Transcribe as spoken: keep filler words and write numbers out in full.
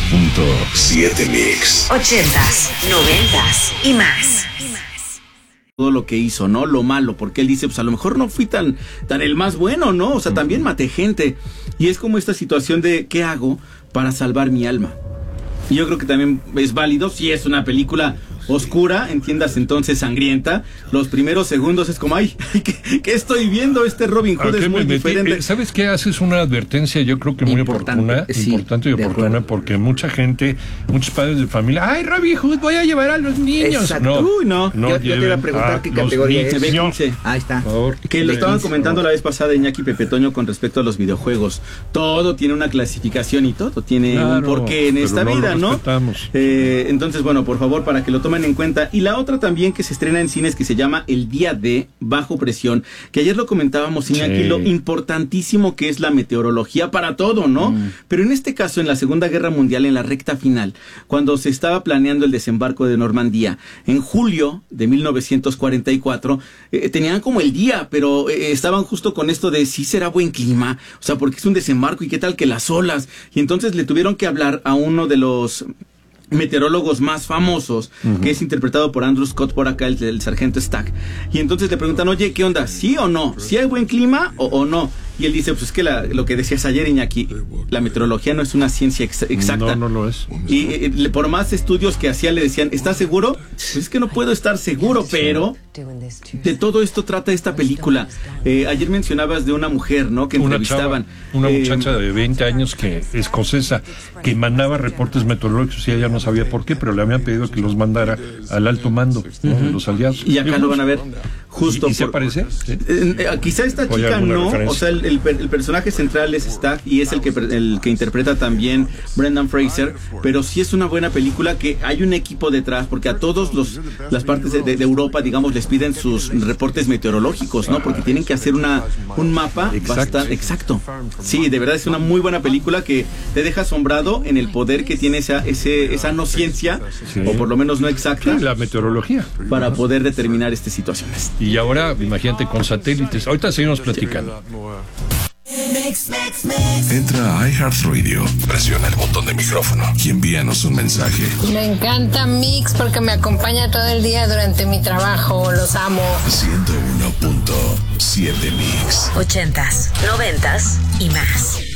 punto siete Mix. Ochentas, noventas y más. Todo lo que hizo, ¿no? Lo malo, porque él dice, pues a lo mejor no fui tan, tan el más bueno, ¿no? O sea, también maté gente. Y es como esta situación de, ¿qué hago para salvar mi alma? Y yo creo que también es válido, si es una película oscura, entiendas entonces sangrienta. Los primeros segundos es como, ay, ¿qué, qué estoy viendo? Este Robin Hood es muy diferente. ¿Sabes qué? Haces una advertencia, yo creo que muy importante, oportuna, sí, importante y oportuna, porque mucha gente, muchos padres de familia, ay, Robin Hood, voy a llevar a los niños. Exacto. No, Uy, no. no yo, yo te iba a preguntar qué categoría es. B quince. Ahí está. Que lo estaban comentando la vez pasada Iñaki Pepe Toño con respecto a los videojuegos. Todo tiene una clasificación y todo tiene claro, un porqué en esta no vida, ¿no? Eh, entonces, bueno, por favor, para que lo tomen en cuenta. Y la otra también que se estrena en cines que se llama El Día de Bajo Presión, que ayer lo comentábamos, Iñaki, sí, lo importantísimo que es la meteorología para todo, ¿no? Mm. Pero en este caso, en la Segunda Guerra Mundial, en la recta final, cuando se estaba planeando el desembarco de Normandía, en julio de mil novecientos cuarenta y cuatro, eh, tenían como el día, pero eh, estaban justo con esto de si será buen clima, o sea, porque es un desembarco y qué tal que las olas, y entonces le tuvieron que hablar a uno de los meteorólogos más famosos, uh-huh, que es interpretado por Andrew Scott, por acá, el, el sargento Stack, y entonces le preguntan, oye, ¿qué onda? ¿Sí o no? ¿Sí hay buen clima o, o no? Y él dice, pues es que la, lo que decías ayer, Iñaki, la meteorología no es una ciencia ex exacta. No, no lo es. Y eh, por más estudios que hacía le decían, ¿estás seguro? Pues es que no puedo estar seguro, pero de todo esto trata esta película. Eh, ayer mencionabas de una mujer, ¿no? Que una entrevistaban. Chava, una eh, muchacha de veinte años, que escocesa, que mandaba reportes meteorológicos y ella no sabía por qué, pero le habían pedido que los mandara al alto mando, uh-huh, de los aliados. Y acá lo van a ver. Justo ¿Y, y se por, parece? ¿Sí? Eh, eh, quizá esta chica no, referencia. O sea, el, el, el personaje central es Stack y es el que el que interpreta también Brendan Fraser, pero sí es una buena película, que hay un equipo detrás, porque a todos los las partes de, de, de Europa, digamos, les piden sus reportes meteorológicos, ¿no? Porque tienen que hacer una un mapa bastante exacto. Sí, de verdad es una muy buena película que te deja asombrado en el poder que tiene esa ese esa no ciencia, sí, o por lo menos no exacta, sí, la meteorología, para poder determinar estas situaciones. Y ahora, imagínate, con satélites. Ahorita seguimos platicando. Entra a iHeartRadio, presiona el botón de micrófono y envíanos un mensaje. Me encanta Mix porque me acompaña todo el día durante mi trabajo. Los amo. ciento uno punto siete Mix. Ochentas, noventas y más.